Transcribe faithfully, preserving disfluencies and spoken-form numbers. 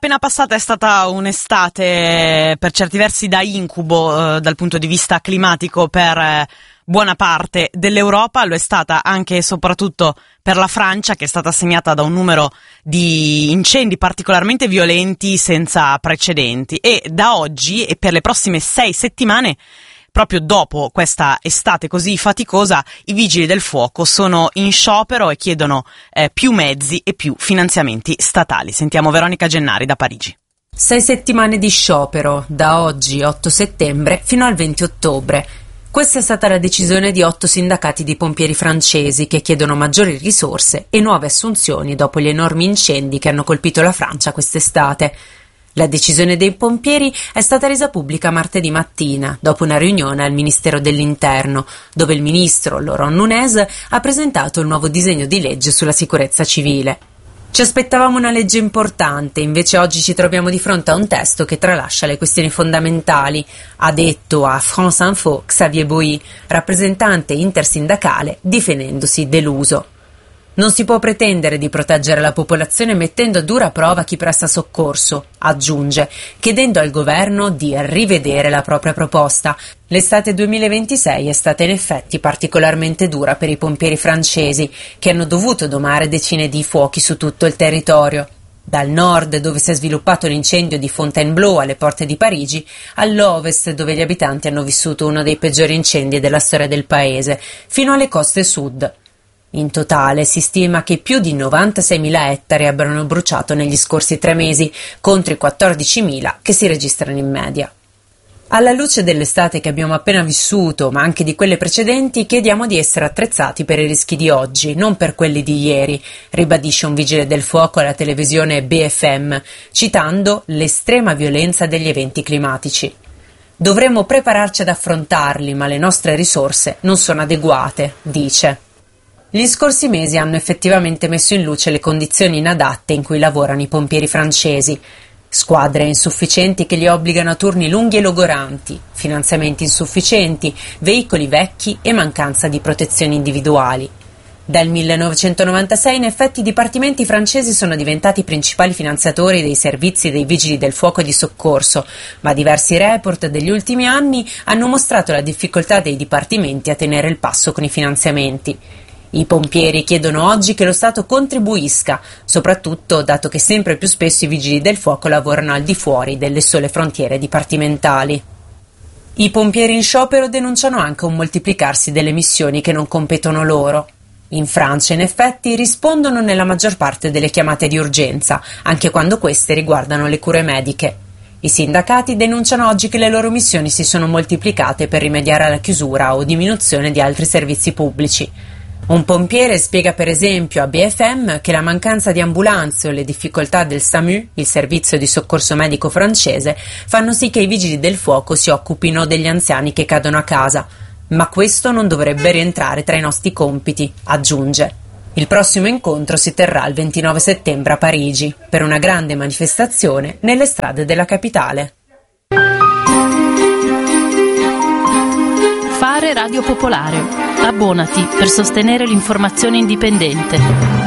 appena passata è stata un'estate per certi versi da incubo eh, dal punto di vista climatico per eh, buona parte dell'Europa, lo è stata anche e soprattutto per la Francia, che è stata segnata da un numero di incendi particolarmente violenti senza precedenti, e da oggi e per le prossime sei settimane, proprio dopo questa estate così faticosa, i vigili del fuoco sono in sciopero e chiedono eh, più mezzi e più finanziamenti statali. Sentiamo Veronica Gennari da Parigi. Sei settimane di sciopero, da oggi otto settembre fino al venti ottobre. Questa è stata la decisione di otto sindacati di pompieri francesi che chiedono maggiori risorse e nuove assunzioni dopo gli enormi incendi che hanno colpito la Francia quest'estate. La decisione dei pompieri è stata resa pubblica martedì mattina, dopo una riunione al Ministero dell'Interno, dove il ministro Laurent Nunez ha presentato il nuovo disegno di legge sulla sicurezza civile. Ci aspettavamo una legge importante, invece oggi ci troviamo di fronte a un testo che tralascia le questioni fondamentali, ha detto a France Info Xavier Bouy, rappresentante intersindacale, difendendosi deluso. Non si può pretendere di proteggere la popolazione mettendo a dura prova chi presta soccorso, aggiunge, chiedendo al governo di rivedere la propria proposta. L'estate duemilaventisei è stata in effetti particolarmente dura per i pompieri francesi, che hanno dovuto domare decine di fuochi su tutto il territorio. Dal nord, dove si è sviluppato l'incendio di Fontainebleau alle porte di Parigi, all'ovest, dove gli abitanti hanno vissuto uno dei peggiori incendi della storia del paese, fino alle coste sud. In totale si stima che più di novantaseimila ettari abbiano bruciato negli scorsi tre mesi, contro i quattordicimila che si registrano in media. Alla luce dell'estate che abbiamo appena vissuto, ma anche di quelle precedenti, chiediamo di essere attrezzati per i rischi di oggi, non per quelli di ieri, ribadisce un vigile del fuoco alla televisione B F M, citando l'estrema violenza degli eventi climatici. Dovremmo prepararci ad affrontarli, ma le nostre risorse non sono adeguate, dice. Gli scorsi mesi hanno effettivamente messo in luce le condizioni inadatte in cui lavorano i pompieri francesi. Squadre insufficienti che li obbligano a turni lunghi e logoranti, finanziamenti insufficienti, veicoli vecchi e mancanza di protezioni individuali. Dal millenovecentonovantasei in effetti i dipartimenti francesi sono diventati i principali finanziatori dei servizi dei vigili del fuoco e di soccorso, ma diversi report degli ultimi anni hanno mostrato la difficoltà dei dipartimenti a tenere il passo con i finanziamenti. I pompieri chiedono oggi che lo Stato contribuisca, soprattutto dato che sempre più spesso i vigili del fuoco lavorano al di fuori delle sole frontiere dipartimentali. I pompieri in sciopero denunciano anche un moltiplicarsi delle missioni che non competono loro. In Francia, in effetti, rispondono nella maggior parte delle chiamate di urgenza, anche quando queste riguardano le cure mediche. I sindacati denunciano oggi che le loro missioni si sono moltiplicate per rimediare alla chiusura o diminuzione di altri servizi pubblici. Un pompiere spiega per esempio a B F M che la mancanza di ambulanze o le difficoltà del SAMU, il servizio di soccorso medico francese, fanno sì che i vigili del fuoco si occupino degli anziani che cadono a casa. Ma questo non dovrebbe rientrare tra i nostri compiti, aggiunge. Il prossimo incontro si terrà il ventinove settembre a Parigi, per una grande manifestazione nelle strade della capitale. Fare Radio Popolare. Abbonati per sostenere l'informazione indipendente.